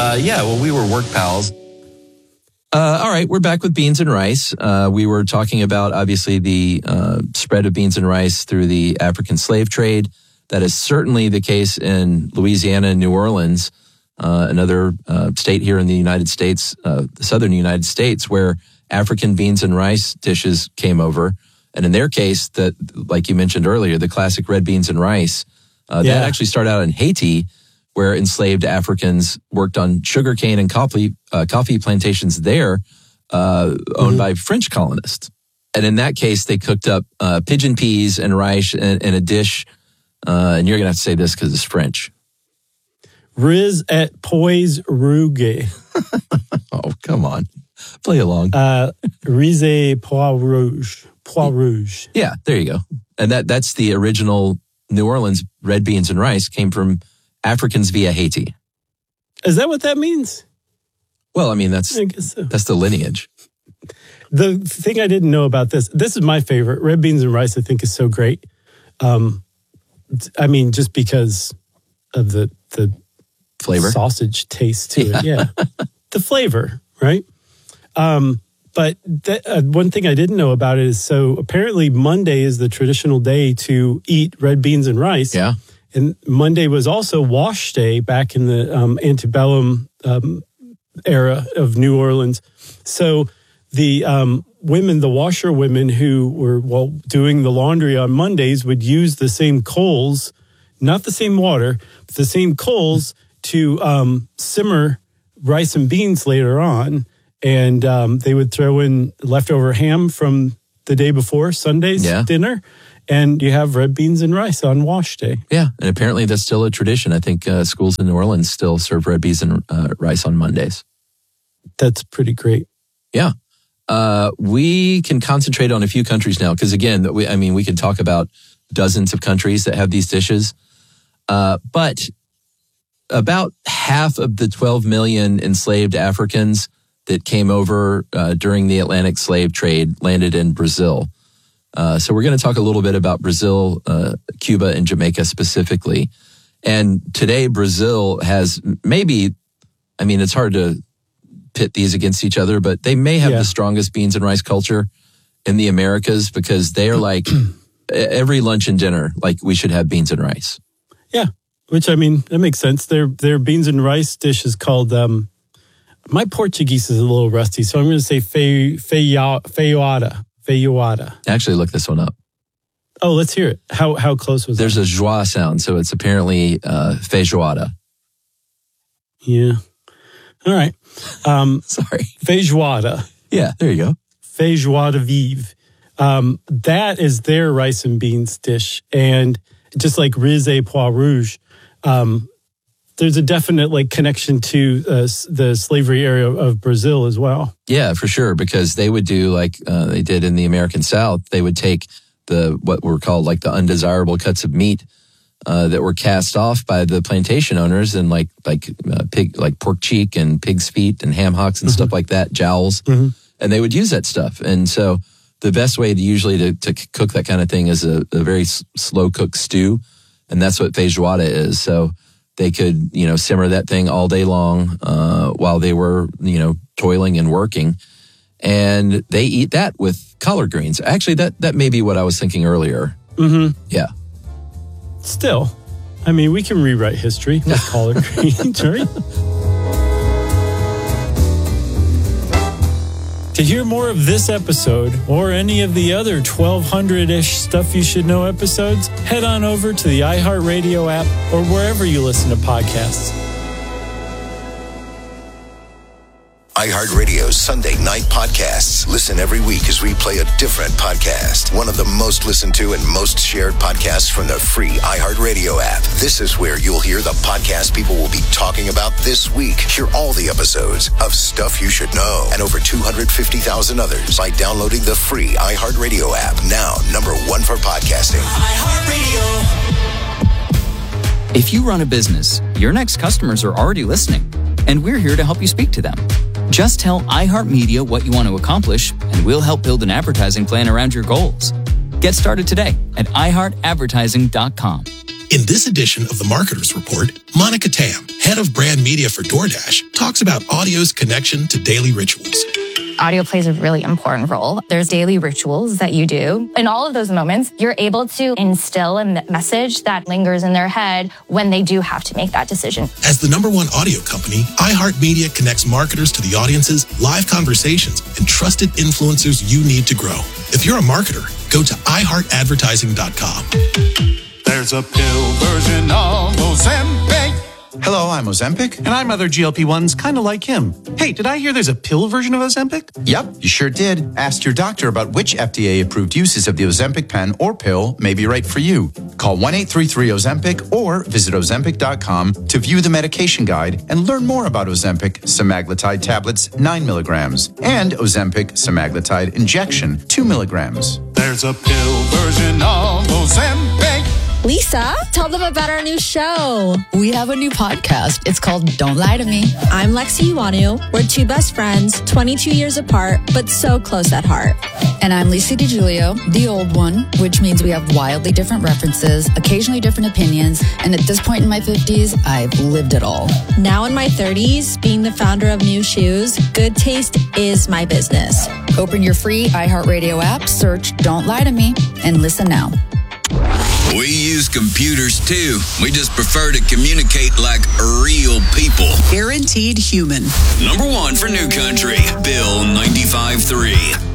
Yeah, well, we were work pals. All right, we're back with beans and rice. We were talking about, obviously, the spread of beans and rice through the African slave trade. That is certainly the case in Louisiana and New Orleans, another state here in the United States, the southern United States, where African beans and rice dishes came over. And in their case, that, like you mentioned earlier, the classic red beans and rice, that actually started out in Haiti, where enslaved Africans worked on sugarcane and coffee plantations there, owned by French colonists. And in that case, they cooked up pigeon peas and rice in a dish. And you're going to have to say this because it's French. Riz et pois rouge. Oh, come on. Play along. Riz et pois rouge. Pois rouge. Yeah, there you go. And that's the original New Orleans red beans and rice came from Africans via Haiti. Is that what that means? Well, I mean, I guess so. That's the lineage. The thing I didn't know about this is my favorite. Red beans and rice, I think, is so great. I mean, just because of the flavor, sausage taste to it. Yeah. The flavor, right? But one thing I didn't know about it is, so apparently Monday is the traditional day to eat red beans and rice. Yeah. And Monday was also wash day back in the antebellum era of New Orleans. So the women, the washerwomen who were doing the laundry on Mondays would use the same coals, not the same water, but the same coals to simmer rice and beans later on. And they would throw in leftover ham from the day before, Sunday's dinner. And you have red beans and rice on wash day. Yeah, and apparently that's still a tradition. I think schools in New Orleans still serve red beans and rice on Mondays. That's pretty great. Yeah. We can concentrate on a few countries now because, again, we can talk about dozens of countries that have these dishes. But about half of the 12 million enslaved Africans that came over during the Atlantic slave trade landed in Brazil. So we're going to talk a little bit about Brazil, Cuba, and Jamaica specifically. And today, Brazil has it's hard to pit these against each other, but they may have the strongest beans and rice culture in the Americas because they are like every lunch and dinner, like we should have beans and rice. Yeah, which that makes sense. Their beans and rice dish is called, my Portuguese is a little rusty, so I'm going to say feijoada. Actually, look this one up. Oh, let's hear it. How close was There's a joie sound, so it's apparently feijoada. Yeah. All right. Sorry. Feijoada. Yeah, there you go. Feijoada vive. That is their rice and beans dish. And just like riz et pois rouge, there's a definite connection to the slavery area of Brazil as well. Yeah, for sure, because they would do like they did in the American South. They would take what were called like the undesirable cuts of meat that were cast off by the plantation owners, and like pork cheek and pig's feet and ham hocks and stuff like that, jowls, and they would use that stuff. And so the best way to cook that kind of thing is a very slow cooked stew, and that's what feijoada is. So they could, simmer that thing all day long while they were, toiling and working. And they eat that with collard greens. Actually, that may be what I was thinking earlier. Mm-hmm. Yeah. Still, we can rewrite history with collard greens, right? To hear more of this episode or any of the other 1,200-ish Stuff You Should Know episodes, head on over to the iHeartRadio app or wherever you listen to podcasts. iHeartRadio's Sunday Night Podcasts. Listen every week as we play a different podcast. One of the most listened to and most shared podcasts from the free iHeartRadio app. This is where you'll hear the podcast people will be talking about this week. Hear all the episodes of Stuff You Should Know and over 250,000 others by downloading the free iHeartRadio app. Now, #1 for podcasting. iHeartRadio. If you run a business, your next customers are already listening, and we're here to help you speak to them. Just tell iHeartMedia what you want to accomplish, and we'll help build an advertising plan around your goals. Get started today at iHeartAdvertising.com. In this edition of the Marketer's Report, Monica Tam, head of brand media for DoorDash, talks about audio's connection to daily rituals. Audio plays a really important role. There's daily rituals that you do. In all of those moments, you're able to instill a message that lingers in their head when they do have to make that decision. As the #1 audio company, iHeartMedia connects marketers to the audiences, live conversations, and trusted influencers you need to grow. If you're a marketer, go to iHeartAdvertising.com. There's a pill version of Ozempic. Hello, I'm Ozempic. And I'm other GLP-1s kind of like him. Hey, did I hear there's a pill version of Ozempic? Yep, you sure did. Ask your doctor about which FDA-approved uses of the Ozempic pen or pill may be right for you. Call 1-833-OZEMPIC or visit Ozempic.com to view the medication guide and learn more about Ozempic semaglutide tablets 9 milligrams and Ozempic semaglutide injection 2 milligrams. There's a pill version of Ozempic. Lisa, tell them about our new show. We have a new podcast. It's called Don't Lie to Me. I'm Lexi Iwanu. We're two best friends, 22 years apart, but so close at heart. And I'm Lisa DiGiulio, the old one, which means we have wildly different references, occasionally different opinions, and at this point in my 50s, I've lived it all. Now in my 30s, being the founder of New Shoes, good taste is my business. Open your free iHeartRadio app, search Don't Lie to Me, and listen now. We use computers too. We just prefer to communicate like real people. Guaranteed human. #1 for New Country, Bill 95.3.